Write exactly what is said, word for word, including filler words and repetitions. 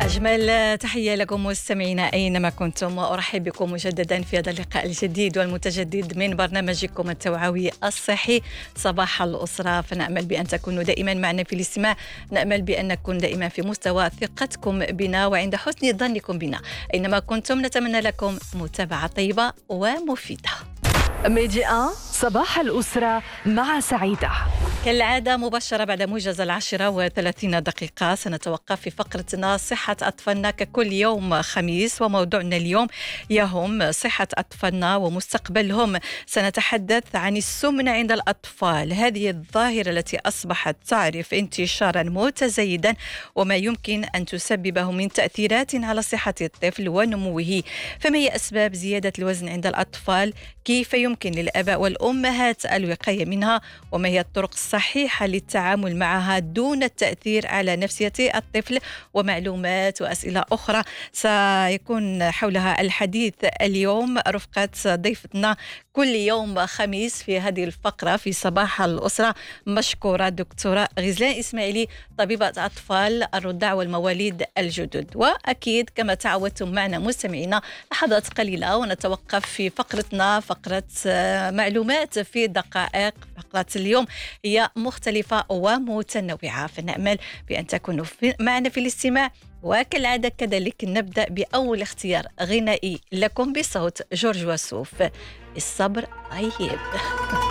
أجمل تحية لكم مستمعينا أينما كنتم، وأرحب بكم مجددا في هذا اللقاء الجديد والمتجدد من برنامجكم التوعوي الصحي صباح الأسرة. فنأمل بأن تكونوا دائما معنا في الاستماع، نأمل بأن نكون دائما في مستوى ثقتكم بنا وعند حسن ظنكم بنا أينما كنتم. نتمنى لكم متابعة طيبة ومفيدة. ميديا صباح الأسرة مع سعيدة. كالعادة مباشرة بعد موجز العاشرة وثلاثين دقيقة سنتوقف في فقرتنا صحة أطفالنا ككل يوم خميس، وموضوعنا اليوم يهم صحة أطفالنا ومستقبلهم. سنتحدث عن السمن عند الأطفال، هذه الظاهرة التي أصبحت تعرف انتشارا متزايدا وما يمكن أن تسببه من تأثيرات على صحة الطفل ونموه. فما هي أسباب زيادة الوزن عند الأطفال؟ كيف يمكن للآباء والأمهات الوقاية منها؟ وما هي الطرق الصحيحة للتعامل معها دون التأثير على نفسية الطفل؟ ومعلومات وأسئلة أخرى سيكون حولها الحديث اليوم رفقة ضيفتنا كل يوم خميس في هذه الفقرة في صباح الأسرة، مشكورة دكتورة غزلان إسماعيلي، طبيبة أطفال الرضع والمواليد الجدد. وأكيد كما تعودتم معنا مستمعينا لحظات قليلة ونتوقف في فقرتنا، فقرة معلومات في دقائق. فقرة اليوم هي مختلفة ومتنوعة، فنأمل بأن تكونوا في معنا في الاستماع. وكالعادة كذلك نبدأ بأول اختيار غنائي لكم بصوت جورج وسوف، الصبر طيب.